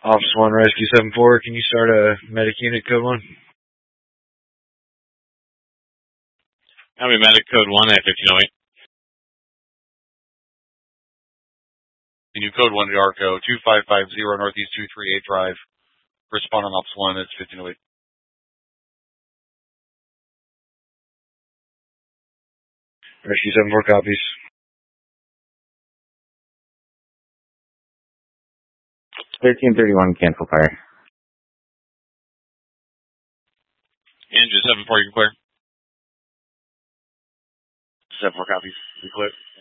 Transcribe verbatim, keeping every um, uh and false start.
Office one, Rescue seven four, can you start a medic unit, code one? I'll be medic code one at fifteen oh eight. New code one to ARCO, two five five zero Northeast two three eight Drive. Respond on Ops one, it's fifteen oh eight. Rescue seven four copies. thirteen thirty-one, cancel fire. Andrew seven four, you can clear. seven four copies, you clear.